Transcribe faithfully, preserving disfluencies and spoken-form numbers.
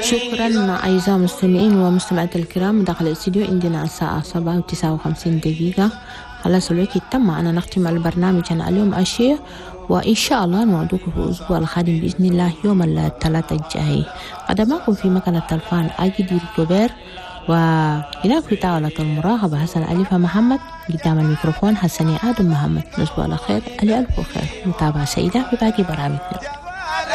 شكرا أعزائي المستمعين ومستمعات الكرام. داخل الاستديو عندنا الساعة سبعة وتسعة وخمسين دقيقة، خلاص الوقت تم. أنا نختم البرنامج أنا اليوم أشياء، وإن شاء الله نوعدكم في الأسبوع القادم بإذن الله يوم الثلاثاء الجاي. قدماكم في مكان التلفان أجدي ريكوبير، وهناك في طاولة المراقبة حسن أليفة محمد، قدام الميكروفون حسني آدم محمد. نصبوا على خير، ألي ألف خير، متابعة سعيدة في باقي برامجنا.